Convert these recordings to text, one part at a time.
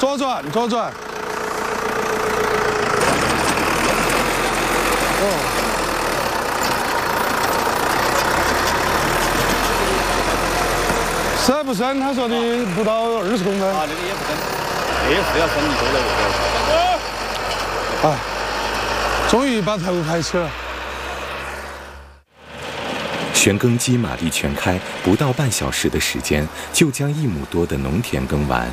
左转，左转。哦。深不深？他说的不到20公分。 啊，这个也不深，这是要深，你都在这。 哎，终于把财务排起了。 旋耕机马力全开，不到半小时的时间就将1亩多的农田耕完。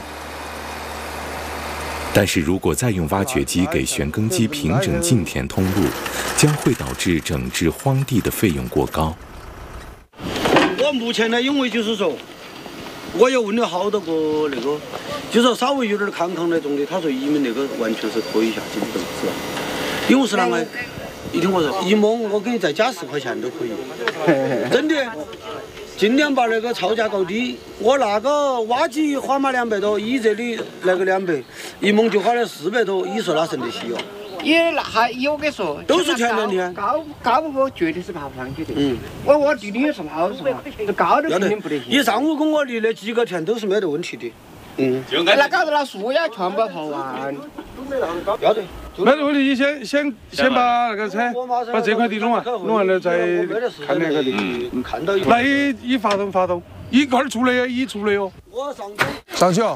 但是如果再用挖掘机给旋耕机平整进田通路，将会导致整治荒地的费用过高。 我目前呢，因为就是说，我也问了好多个那个，就说稍微有点康康那种的，他说移民那个完全是可以下去的，是吧？因为是啷个？你听我说，1亩我给你再加10块钱都可以，真的。尽量把那个造价搞低。我那个挖机花嘛200多，以这里那个200，1亩就花了400多，你说哪省得起哦？ 也那还有跟说， 都是钱的你。 高我绝对是爬不上去的。我地里也是好是吧？这高的肯定不得行。 你上午跟我立的几个田都是没得问题的。 那搞得那树呀全部跑完。 要得。 没得问题，你先把那个车，把这块地弄完，弄完了再看那个地。 看到来一发动，一块出来一出来哦。 我上去哦。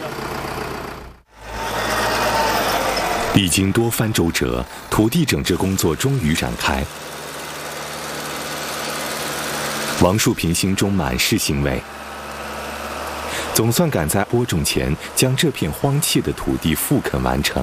历经多番周折，土地整治工作终于展开。王树平心中满是欣慰，总算赶在播种前将这片荒弃的土地复垦完成。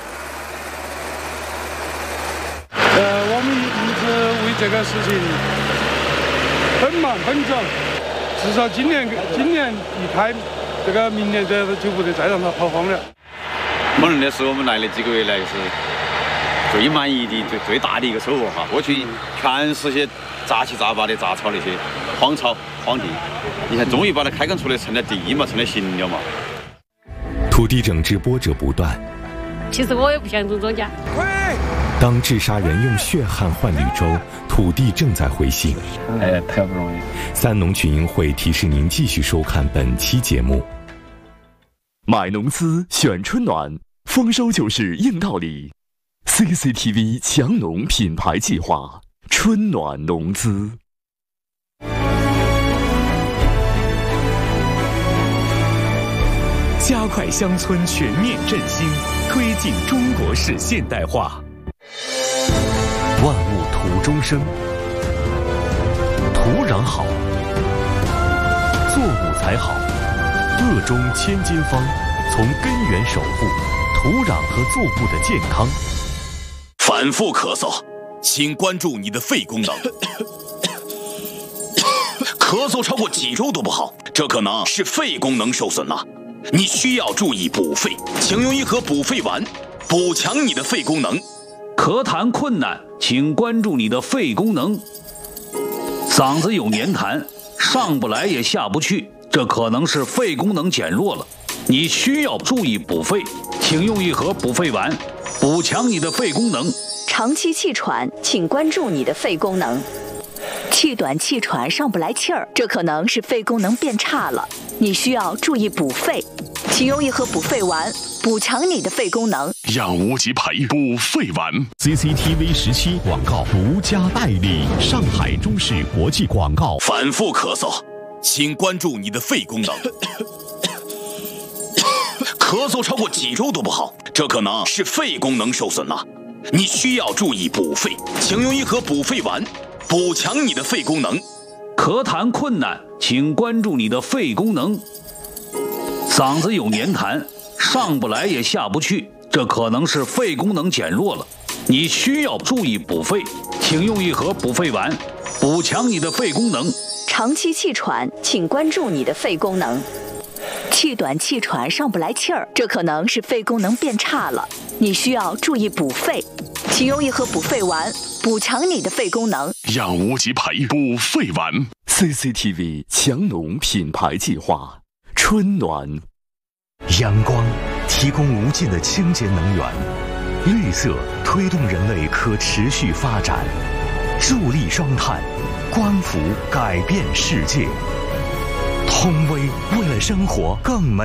我们一直为这个事情很忙很久，至少今年一开，这个明年就不得再让它跑荒了。 可能那是我们来的几个月来是最满意的、最大的一个收获哈。过去全是些杂七杂八的杂草，那些荒草荒地，你看终于把它开垦出来，成了地嘛，成了形了嘛。 土地整治波折不断。 其实我也不想种庄稼。 当治沙人用血汗换绿洲，土地正在回信。 哎，太不容易。 三农群英会提示您继续收看本期节目。 买农资选春暖，丰收就是硬道理。CCTV 强农品牌计划，春暖农资。加快乡村全面振兴，推进中国式现代化。万物土中生，土壤好，作物才好。鄂中千金方，从根源守护土壤和作物的健康。 反复咳嗽，请关注你的肺功能。咳嗽超过几周都不好，这可能是肺功能受损了。你需要注意补肺，请用一盒补肺丸，补强你的肺功能。 咳痰困难，请关注你的肺功能。嗓子有黏痰，上不来也下不去，这可能是肺功能减弱了。你需要注意补肺，请用一盒补肺丸，补强你的肺功能。 长期气喘，请关注你的肺功能。气短气喘上不来气儿，这可能是肺功能变差了，你需要注意补肺，请用一盒补肺丸，补强你的肺功能。 让无极牌补肺丸。 CCTV 17广告独家代理，上海中视国际广告。 反复咳嗽，请关注你的肺功能。咳嗽超过几周都不好，这可能是肺功能受损了。你需要注意补肺，请用一盒补肺丸，补强你的肺功能。 咳痰困难，请关注你的肺功能。嗓子有黏痰，上不来也下不去，这可能是肺功能减弱了。你需要注意补肺，请用一盒补肺丸，补强你的肺功能。 长期气喘，请关注你的肺功能。气短气喘上不来气儿，这可能是肺功能变差了，你需要注意补肺，请用一盒补肺丸，补强你的肺功能。 让无极牌补肺丸。 CCTV 强农品牌计划，春暖。 阳光提供无尽的清洁能源，绿色推动人类可持续发展，助力双碳，光伏改变世界。通威为了生活更美。